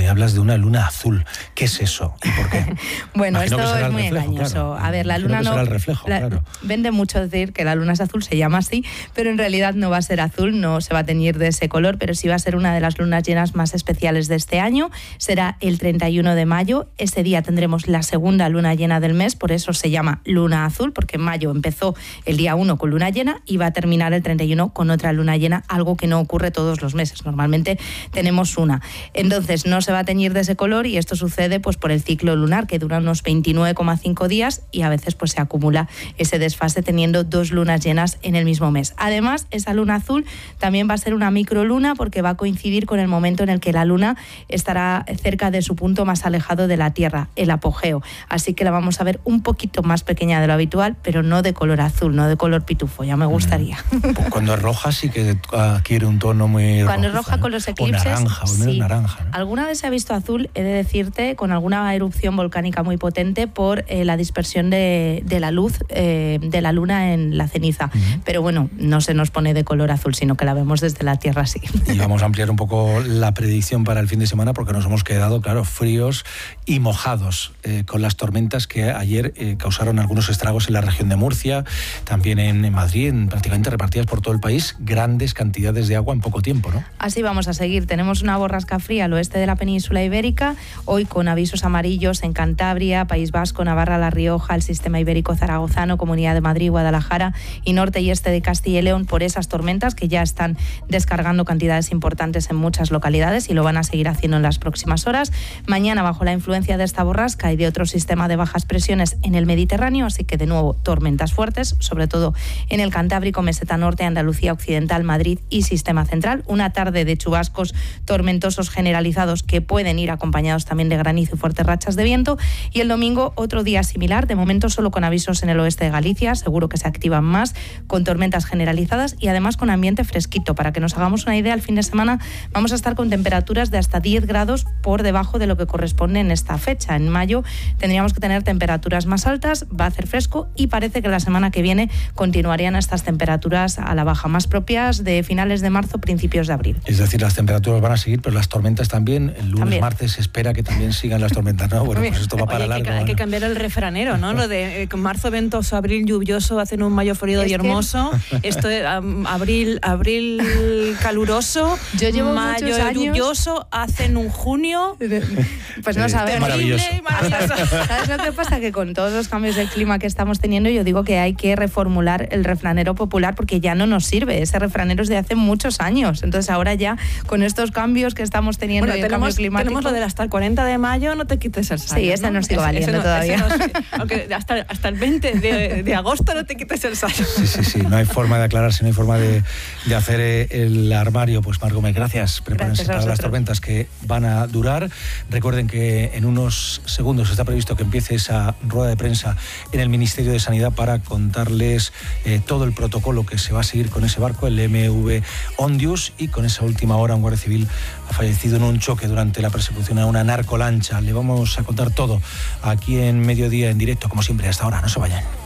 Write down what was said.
y hablas de una luna azul. ¿Qué es eso y por qué? Bueno, Imagino esto es muy reflejo, engañoso. Claro. A ver, la luna no... será el reflejo, claro. Vende mucho decir que la luna es azul, se llama así, pero en realidad no va a ser azul, no se va a teñir de ese color, pero sí va a ser una de las lunas llenas más especiales de este año. Será el 31 de mayo. Ese día tendremos la segunda luna llena del mes, por eso se llama luna azul, porque en mayo empezó el día 1 con luna llena y va a terminar el 31 con otra luna llena, algo que no ocurre todos los meses. Normalmente tenemos una. Entonces no se va a teñir de ese color y esto sucede pues por el ciclo lunar, que dura unos 29,5 días y a veces pues se acumula ese desfase teniendo dos lunas llenas en el mismo mes. Además, esa luna azul también va a ser una microluna porque va a coincidir con el momento en el que la luna estará cerca de su punto más alejado de la Tierra, el apogeo. Así que la vamos a ver un poquito más pequeña de lo habitual, pero no de color azul, no de color pitufo, ya me gustaría. Cuando es roja sí que adquiere un tono muy Cuando rojizo, es roja, ¿no? Con los eclipses, o naranja, o menos sí. naranja, ¿no? Alguna vez se ha visto azul, he de decirte, con alguna erupción volcánica muy potente por la dispersión de la luz de la luna en la ceniza. Pero bueno, no se nos pone de color azul, sino que la vemos desde la Tierra así. Y vamos a ampliar un poco la predicción para el fin de semana porque nos hemos quedado, claro, fríos y mojados con las tormentas que ayer causaron algunos estragos en la región de Murcia, también en Madrid, prácticamente repartidas por todo el país, grandes cantidades de agua en poco tiempo, ¿no? Así vamos a seguir. Tenemos una borrasca fría al oeste de la península ibérica, hoy con avisos amarillos en Cantabria, País Vasco, Navarra, La Rioja, el sistema ibérico zaragozano, Comunidad de Madrid, Guadalajara y norte y este de Castilla y León por esas tormentas que ya están descargando cantidades importantes en muchas localidades y lo van a seguir haciendo en las próximas horas. Mañana, bajo la influencia de esta borrasca y de otro sistema de bajas presiones en el Mediterráneo, así que de nuevo tormentas fuertes, sobre todo en el Cantábrico, Meseta Norte, Andalucía Occidental, Madrid y Sistema Central. Una tarde de chubascos tormentosos generalizados que pueden ir acompañados también de granizo y fuertes rachas de viento. Y el domingo otro día similar, de momento solo con avisos en el oeste de Galicia, seguro que se activan más, con tormentas generalizadas y además con ambiente fresquito. Para que nos hagamos una idea, el fin de semana vamos a estar con temperaturas de hasta 10 grados por debajo de lo que corresponde en esta fecha. En mayo tendríamos que tener temperaturas más altas, va a hacer fresco y parece que la semana que viene continuarían estas temperaturas a la baja, más propias de finales de marzo, principios de abril. Es decir, las temperaturas van a seguir, pero las tormentas también. El lunes, también. Martes se espera que también sigan las tormentas, ¿no? Bueno, pues esto va para largo. Hay que cambiar el refranero, ¿no? Lo de marzo ventoso, abril lluvioso, hacen un mayo frío y hermoso. Esto es abril caluroso, yo llevo mayo muchos años... lluvioso, hacen un junio. Pues no sabemos. Maravilloso. ¿Sabes lo que pasa? Que con todos los cambios del clima que estamos teniendo, yo digo que hay que reformular el refranero popular porque ya no nos sirve. Ese refranero es de hace muchos años. Entonces ahora ya con estos cambios que estamos teniendo y el cambio climático... Tenemos lo del hasta el 40 de mayo no te quites el sayo. Sí, ese no sigue valiendo todavía. Aunque hasta el 20 de agosto no te quites el sayo. Sí, no hay forma de aclararse, no hay forma de hacer el armario. Pues Mar Gómez, gracias. Prepárense para las tormentas que van a durar. Recuerden que en unos segundos está previsto que empiece esa rueda de prensa en el Ministerio de Sanidad para contarles todo el protocolo que se va a seguir con ese barco, el MV Ondius, y con esa última hora un guardia civil ha fallecido en un choque durante la persecución a una narcolancha. Le vamos a contar todo aquí en Mediodía en directo, como siempre, hasta ahora. No se vayan.